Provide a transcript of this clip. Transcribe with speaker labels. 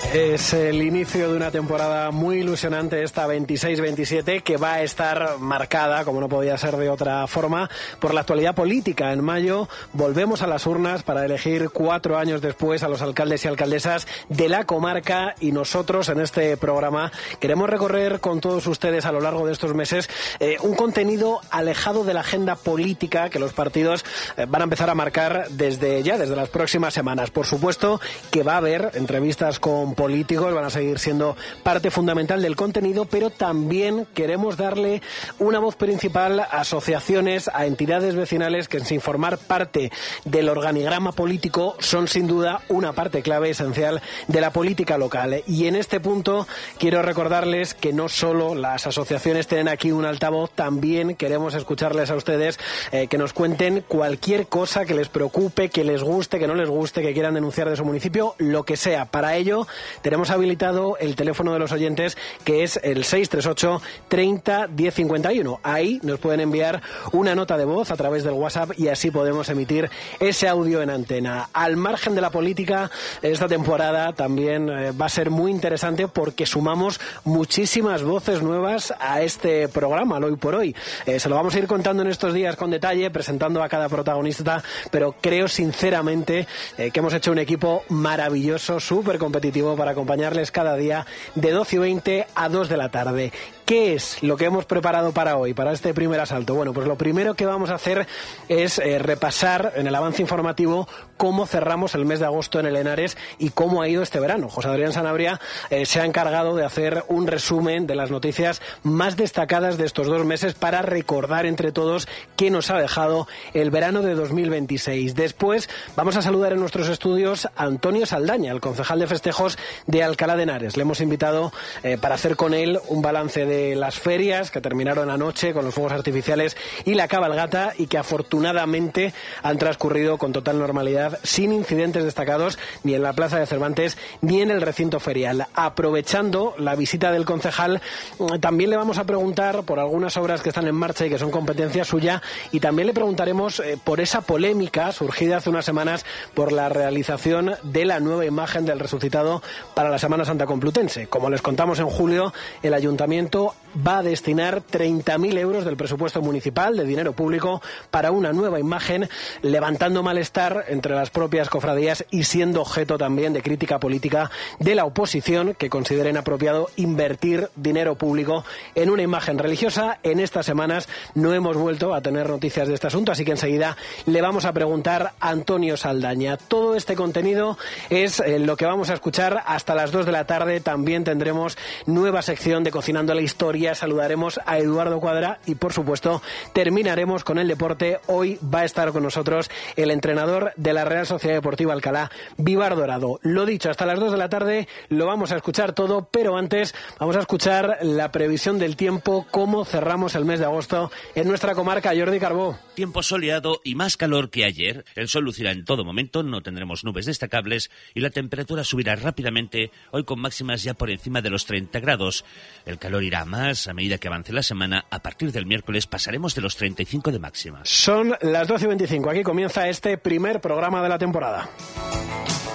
Speaker 1: Es el inicio de una temporada muy ilusionante, esta 26-27, que va a estar marcada, como no podía ser de otra forma, por la actualidad política. En mayo volvemos a las urnas para elegir 4 años después a los alcaldes y alcaldesas de la comarca, y nosotros en este programa queremos recorrer con todos ustedes a lo largo de estos meses un contenido alejado de la agenda política que los partidos van a empezar a marcar desde las próximas semanas. Por supuesto que va a haber entrevistas con políticos, van a seguir siendo parte fundamental del contenido, pero también queremos darle una voz principal a asociaciones, a entidades vecinales que, sin formar parte del organigrama político, son sin duda una parte clave esencial de la política local. Y en este punto quiero recordarles que no solo las asociaciones tienen aquí un altavoz, también queremos escucharles a ustedes, que nos cuenten cualquier cosa que les preocupe, que les guste, que no les guste, que quieran denunciar de su municipio, lo que sea. Para ello tenemos habilitado el teléfono de los oyentes, que es el 638 30 10 51. Ahí nos pueden enviar una nota de voz a través del WhatsApp y así podemos emitir ese audio en antena. Al margen de la política, esta temporada también va a ser muy interesante porque sumamos muchísimas voces nuevas a este programa, al Hoy por Hoy. Se lo vamos a ir contando en estos días con detalle, presentando a cada protagonista, pero creo sinceramente que hemos hecho un equipo maravilloso, súper competitivo, para acompañarles cada día de 12:20 a 2 de la tarde. ¿Qué es lo que hemos preparado para hoy, para este primer asalto? Bueno, pues lo primero que vamos a hacer es repasar en el avance informativo cómo cerramos el mes de agosto en el Henares y cómo ha ido este verano. José Adrián Sanabria se ha encargado de hacer un resumen de las noticias más destacadas de estos 2 meses para recordar entre todos qué nos ha dejado el verano de 2026. Después vamos a saludar en nuestros estudios a Antonio Saldaña, el concejal de festejos de Alcalá de Henares. Le hemos invitado para hacer con él un balance de las ferias que terminaron anoche con los fuegos artificiales y la cabalgata, y que afortunadamente han transcurrido con total normalidad, sin incidentes destacados ni en la Plaza de Cervantes ni en el recinto ferial. Aprovechando la visita del concejal, también le vamos a preguntar por algunas obras que están en marcha y que son competencia suya, y también le preguntaremos por esa polémica surgida hace unas semanas por la realización de la nueva imagen del resucitado para la Semana Santa Complutense. Como les contamos en julio, el Ayuntamiento va a destinar 30.000 euros del presupuesto municipal de dinero público para una nueva imagen, levantando malestar entre las propias cofradías y siendo objeto también de crítica política de la oposición, que consideren apropiado invertir dinero público en una imagen religiosa. En estas semanas no hemos vuelto a tener noticias de este asunto, así que enseguida le vamos a preguntar a Antonio Saldaña. Todo este contenido es lo que vamos a escuchar hasta las 2 de la tarde. También tendremos nueva sección de Cocinando la Historia, saludaremos a Eduardo Cuadra y, por supuesto, terminaremos con el deporte. Hoy va a estar con nosotros el entrenador de la Real Sociedad Deportiva Alcalá, Vivar Dorado. Lo dicho, hasta las 2 de la tarde lo vamos a escuchar todo, pero antes vamos a escuchar la previsión del tiempo, cómo cerramos el mes de agosto en nuestra comarca. Jordi Carbó.
Speaker 2: Tiempo soleado y más calor que ayer. El sol lucirá en todo momento, no tendremos nubes destacables y la temperatura subirá rápidamente, hoy con máximas ya por encima de los 30 grados. El calor irá más a medida que avance la semana. A partir del miércoles pasaremos de los 35 de máxima.
Speaker 1: Son las 12:25. Aquí comienza este primer programa de la temporada.